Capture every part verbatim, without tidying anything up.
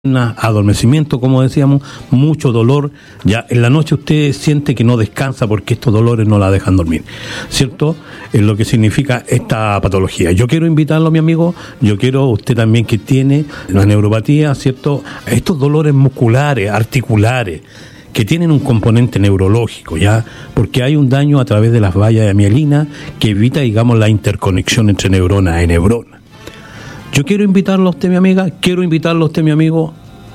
adormecimiento, como decíamos, mucho dolor. Ya en la noche usted siente que no descansa porque estos dolores no la dejan dormir, ¿cierto? Es lo que significa esta patología. Yo quiero invitarlo, mi amigo, yo quiero, usted también que tiene la neuropatía, ¿cierto? Estos dolores musculares, articulares, que tienen un componente neurológico, ¿ya? Porque hay un daño a través de las vallas de mielina que evita, digamos, la interconexión entre neurona y neurona. Yo quiero invitarlo a usted, mi amiga, quiero invitarlo a usted, mi amigo,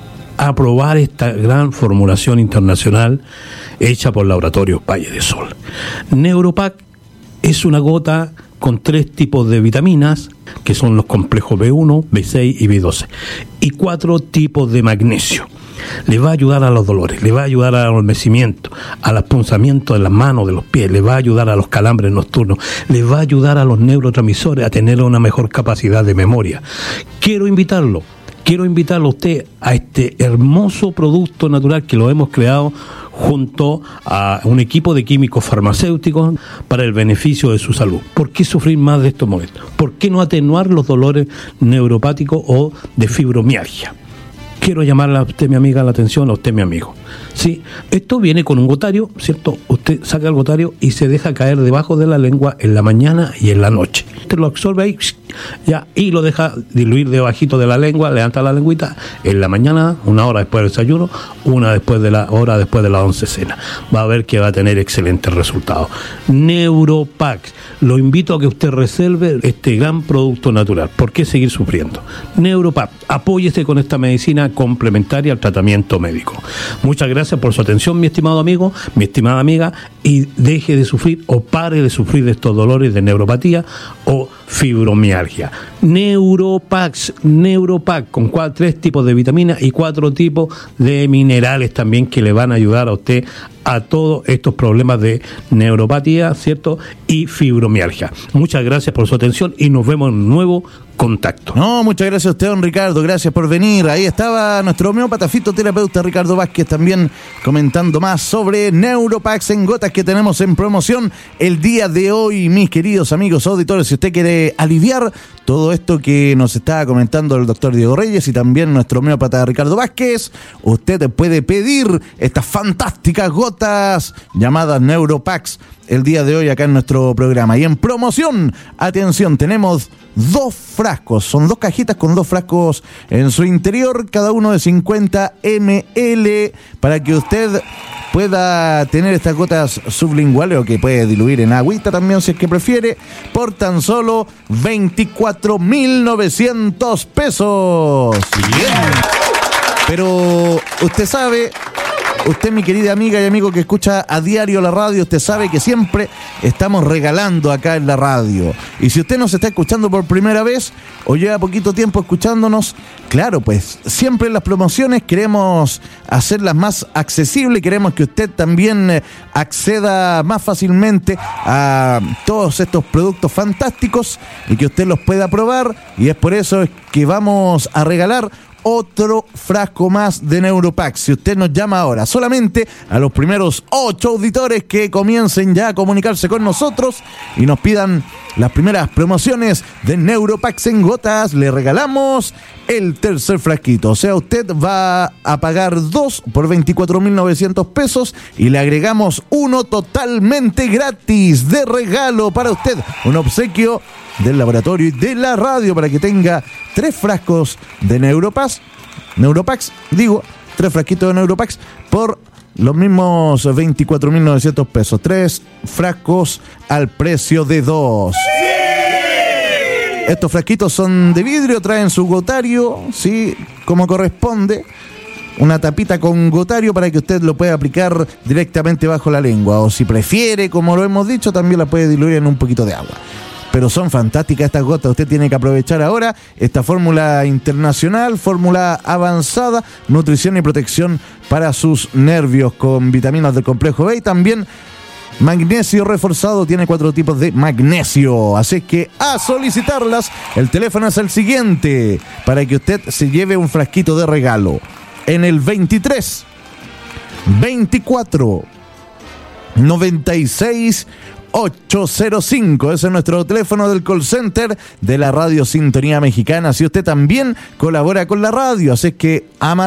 a probar esta gran formulación internacional hecha por Laboratorios Valle de Sol. Neuropac es una gota con tres tipos de vitaminas, que son los complejos B uno, B seis y B doce, y cuatro tipos de magnesio. Le va a ayudar a los dolores, le va a ayudar al adormecimiento, al punzamiento de las manos, de los pies, le va a ayudar a los calambres nocturnos, le va a ayudar a los neurotransmisores a tener una mejor capacidad de memoria. Quiero invitarlo, quiero invitarlo a usted a este hermoso producto natural que lo hemos creado junto a un equipo de químicos farmacéuticos para el beneficio de su salud. ¿Por qué sufrir más de estos momentos? ¿Por qué no atenuar los dolores neuropáticos o de fibromialgia? Quiero llamarle a usted, mi amiga, la atención, a usted, mi amigo. Sí, esto viene con un gotario, ¿cierto? Usted saca el gotario y se deja caer debajo de la lengua en la mañana y en la noche. Usted lo absorbe ahí, ya, y lo deja diluir debajito de la lengua, levanta la lengüita en la mañana, una hora después del desayuno, una después de la hora después de la once cena. Va a ver que va a tener excelentes resultados. Neuropac, lo invito a que usted reserve este gran producto natural. ¿Por qué seguir sufriendo? Neuropac, apóyese con esta medicina complementaria al tratamiento médico. Muchas gracias por su atención, mi estimado amigo, mi estimada amiga, y deje de sufrir o pare de sufrir de estos dolores de neuropatía o fibromialgia. Neuropax, Neuropac con cuatro, tres tipos de vitaminas y cuatro tipos de minerales también que le van a ayudar a usted a todos estos problemas de neuropatía, ¿cierto? Y fibromialgia. Muchas gracias por su atención y nos vemos en un nuevo contacto. No, muchas gracias a usted, don Ricardo, gracias por venir. Ahí estaba nuestro homeópata fitoterapeuta Ricardo Vázquez también comentando más sobre Neuropax en gotas que tenemos en promoción el día de hoy, mis queridos amigos auditores. Si usted quiere aliviar todo esto que nos está comentando el doctor Diego Reyes y también nuestro homeópata Ricardo Vázquez, usted puede pedir estas fantásticas gotas llamadas Neuropax el día de hoy acá en nuestro programa. Y en promoción, atención, tenemos dos frascos, son dos cajitas con dos frascos en su interior, cada uno de cincuenta mililitros, para que usted pueda tener estas gotas sublinguales o que puede diluir en agüita también si es que prefiere, por tan solo veinticuatro mil novecientos pesos. Bien. Pero usted sabe... Usted, mi querida amiga y amigo que escucha a diario la radio, usted sabe que siempre estamos regalando acá en la radio. Y si usted nos está escuchando por primera vez o lleva poquito tiempo escuchándonos, claro, pues siempre en las promociones queremos hacerlas más accesibles, queremos que usted también acceda más fácilmente a todos estos productos fantásticos y que usted los pueda probar. Y es por eso que vamos a regalar otro frasco más de Neuropac. Si usted nos llama ahora, solamente a los primeros ocho auditores que comiencen ya a comunicarse con nosotros y nos pidan las primeras promociones de Neuropac en gotas, le regalamos el tercer frasquito. O sea, usted va a pagar dos por veinticuatro mil novecientos pesos y le agregamos uno totalmente gratis de regalo para usted. Un obsequio del laboratorio y de la radio para que tenga tres frascos de Neuropax, Neuropax, digo, tres frasquitos de Neuropax por los mismos veinticuatro mil novecientos pesos. Tres frascos al precio de dos. ¡Sí! Estos frasquitos son de vidrio, traen su gotario, sí, como corresponde. Una tapita con gotario para que usted lo pueda aplicar directamente bajo la lengua. O si prefiere, como lo hemos dicho, también la puede diluir en un poquito de agua. Pero son fantásticas estas gotas. Usted tiene que aprovechar ahora esta fórmula internacional, fórmula avanzada, nutrición y protección para sus nervios con vitaminas del complejo B y también magnesio reforzado. Tiene cuatro tipos de magnesio. Así que a solicitarlas, el teléfono es el siguiente para que usted se lleve un frasquito de regalo. En el veintitrés, veinticuatro, noventa y seis, ocho cero cinco. Ese es nuestro teléfono del call center de la Radio Sintonía Mexicana. Si usted también colabora con la radio, así es que ama